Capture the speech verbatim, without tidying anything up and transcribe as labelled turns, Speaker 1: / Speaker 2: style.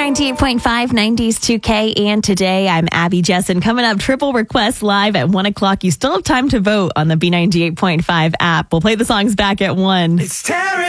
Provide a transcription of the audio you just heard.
Speaker 1: ninety-eight point five nineties two K, and today I'm Abby Jessen. Coming up, Triple Request live at one o'clock. You still have time to vote on the B ninety-eight point five app. We'll play the songs back at one.
Speaker 2: It's Terry.